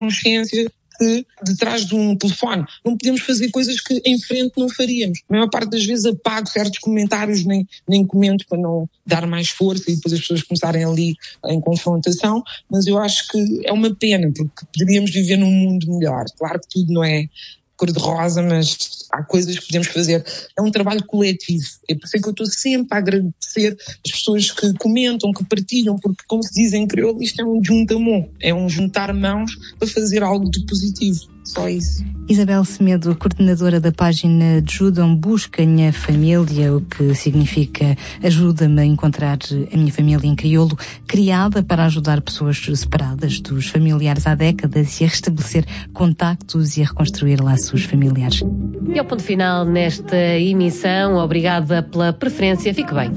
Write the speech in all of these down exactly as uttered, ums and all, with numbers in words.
consciência que detrás de um telefone não podemos fazer coisas que em frente não faríamos. A maior parte das vezes apago certos comentários, nem, nem comento para não dar mais força e depois as pessoas começarem ali em confrontação, mas eu acho que é uma pena, porque poderíamos viver num mundo melhor. Claro que tudo não é cor-de-rosa, mas há coisas que podemos fazer. É um trabalho coletivo. É por isso que eu estou sempre a agradecer as pessoas que comentam, que partilham, porque, como se diz em crioulo, isto é um juntamão. É um juntar mãos para fazer algo de positivo. Só isso. Isabel Semedo, coordenadora da página de Ajudam Busca Minha Família, o que significa ajuda-me a encontrar a minha família em crioulo, criada para ajudar pessoas separadas dos familiares há décadas e a restabelecer contactos e a reconstruir laços familiares. E ao ponto final nesta emissão, obrigada pela preferência, fique bem.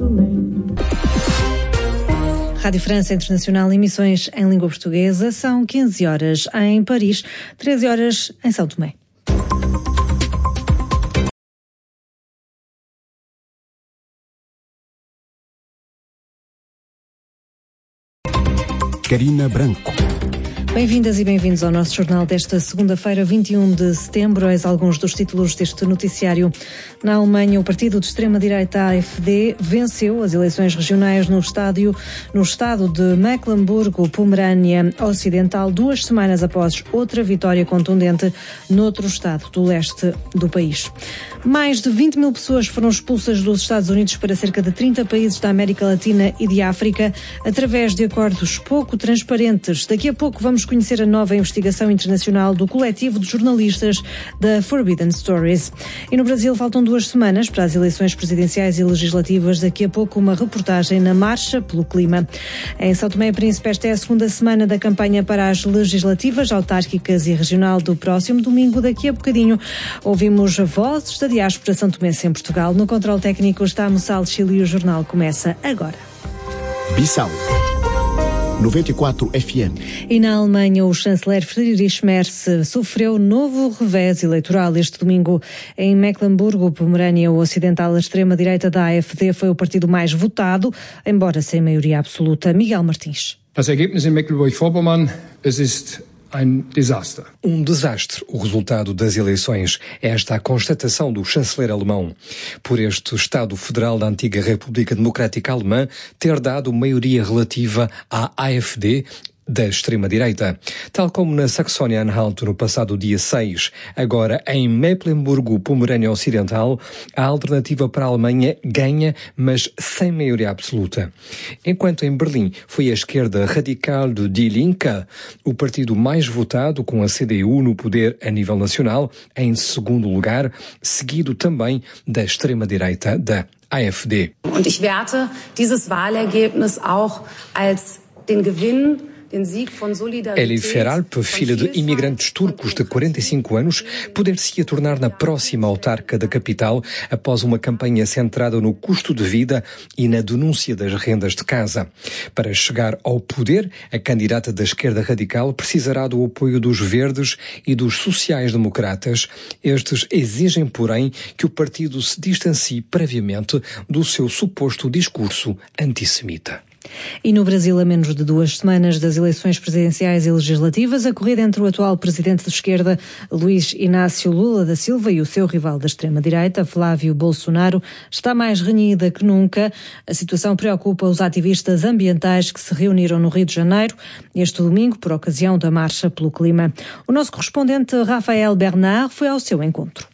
Rádio França Internacional, emissões em língua portuguesa, são quinze horas em Paris, treze horas em São Tomé. Karina Branco. Bem-vindas e bem-vindos ao nosso jornal desta segunda-feira, vinte e um de setembro. Eis alguns dos títulos deste noticiário. Na Alemanha, o partido de extrema-direita A F D venceu as eleições regionais no, estádio, no estado de Mecklemburgo-Pomerânia Ocidental, duas semanas após outra vitória contundente noutro estado do leste do país. Mais de vinte mil pessoas foram expulsas dos Estados Unidos para cerca de trinta países da América Latina e de África através de acordos pouco transparentes. Daqui a pouco vamos conhecer a nova investigação internacional do coletivo de jornalistas da Forbidden Stories. E no Brasil faltam duas semanas para as eleições presidenciais e legislativas. Daqui a pouco uma reportagem na Marcha pelo Clima. Em São Tomé e Príncipe, esta é a segunda semana da campanha para as legislativas, autárquicas e regional do próximo domingo. Daqui a bocadinho ouvimos vozes da diáspora são tomense em Portugal. No controle técnico está Moçal Chile e o jornal começa agora. Bissau noventa e quatro F M. E na Alemanha, o chanceler Friedrich Merz sofreu novo revés eleitoral este domingo. Em Mecklemburgo-Pomerânia Ocidental, a extrema-direita da A F D foi o partido mais votado, embora sem maioria absoluta. Miguel Martins. Das Ergebnis em Mecklenburg-Vorpommern, es ist Um desastre. Um desastre. O resultado das eleições é esta a constatação do chanceler alemão. Por este Estado Federal da antiga República Democrática Alemã ter dado maioria relativa à A F D, da extrema-direita. Tal como na Saxónia-Anhalt no passado dia seis, agora em Mecklemburgo-Pomerânia Ocidental, a alternativa para a Alemanha ganha, mas sem maioria absoluta. Enquanto em Berlim foi a esquerda radical de Die Linke, o partido mais votado, com a C D U no poder a nível nacional, em segundo lugar, seguido também da extrema-direita da A F D. Und ich werte dieses Wahlergebnis auch als den Gewinn Elif Feralp, filha de imigrantes turcos de quarenta e cinco anos, poder-se-ia tornar na próxima autarca da capital após uma campanha centrada no custo de vida e na denúncia das rendas de casa. Para chegar ao poder, a candidata da esquerda radical precisará do apoio dos verdes e dos sociais-democratas. Estes exigem, porém, que o partido se distancie previamente do seu suposto discurso antissemita. E no Brasil, a menos de duas semanas das eleições presidenciais e legislativas, a corrida entre o atual presidente de esquerda, Luiz Inácio Lula da Silva, e o seu rival da extrema-direita, Flávio Bolsonaro, está mais renhida que nunca. A situação preocupa os ativistas ambientais que se reuniram no Rio de Janeiro este domingo por ocasião da Marcha pelo Clima. O nosso correspondente Rafael Bernard foi ao seu encontro.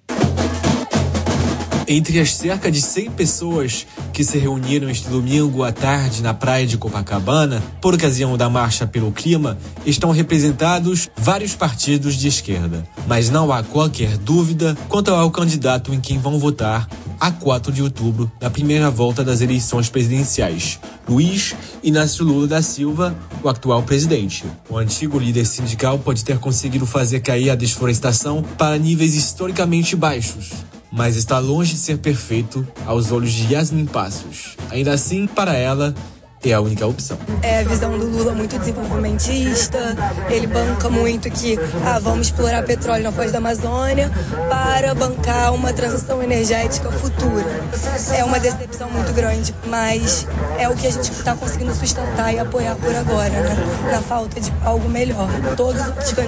Entre as cerca de cem pessoas que se reuniram este domingo à tarde na praia de Copacabana, por ocasião da Marcha pelo Clima, estão representados vários partidos de esquerda. Mas não há qualquer dúvida quanto ao candidato em quem vão votar a quatro de outubro, na primeira volta das eleições presidenciais. Luiz Inácio Lula da Silva, o atual presidente. O antigo líder sindical pode ter conseguido fazer cair a desflorestação para níveis historicamente baixos, mas está longe de ser perfeito aos olhos de Yasmin Passos. Ainda assim, para ela, é a única opção. É a visão do Lula muito desenvolvimentista, ele banca muito que ah, vamos explorar petróleo na foz da Amazônia para bancar uma transição energética futura. É uma decepção muito grande, mas é o que a gente está conseguindo sustentar e apoiar por agora, né? Na falta de algo melhor. Todos os